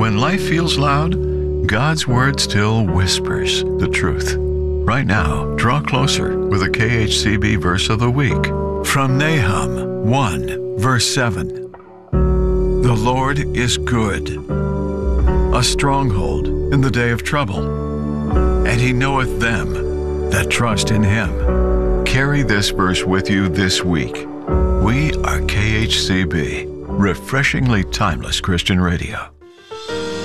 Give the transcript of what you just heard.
When life feels loud, God's Word still whispers the truth. Right now, draw closer with a KHCB verse of the week from Nahum 1, verse 7. The Lord is good, a stronghold in the day of trouble, and He knoweth them that trust in Him. Carry this verse with you this week. We are KHCB, refreshingly timeless Christian radio.